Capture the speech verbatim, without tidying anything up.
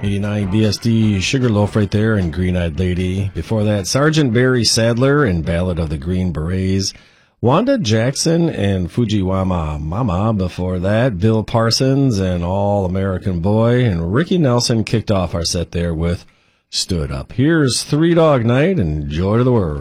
eighty-nine B S D Sugarloaf right there and Green Eyed Lady. Before that, Sergeant Barry Sadler and Ballad of the Green Berets. Wanda Jackson and Fujiwara Mama. Before that, Bill Parsons and All American Boy. And Ricky Nelson kicked off our set there with Stood Up. Here's Three Dog Night and Joy to the World.